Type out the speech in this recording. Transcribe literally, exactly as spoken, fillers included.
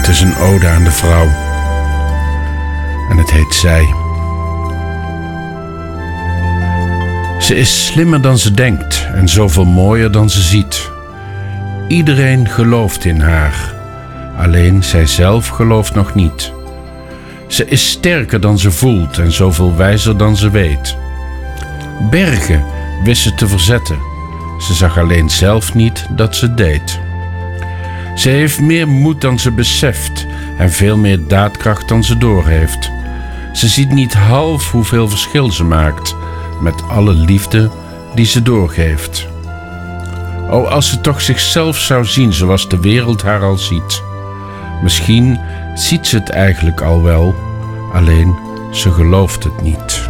Het is een ode aan de vrouw. En het heet Zij. Ze is slimmer dan ze denkt en zoveel mooier dan ze ziet. Iedereen gelooft in haar, alleen zijzelf gelooft nog niet. Ze is sterker dan ze voelt en zoveel wijzer dan ze weet. Bergen wist ze te verzetten, ze zag alleen zelf niet dat ze deed. Ze heeft meer moed dan ze beseft en veel meer daadkracht dan ze doorheeft. Ze ziet niet half hoeveel verschil ze maakt met alle liefde die ze doorgeeft. O, als ze toch zichzelf zou zien zoals de wereld haar al ziet. Misschien ziet ze het eigenlijk al wel, alleen ze gelooft het niet.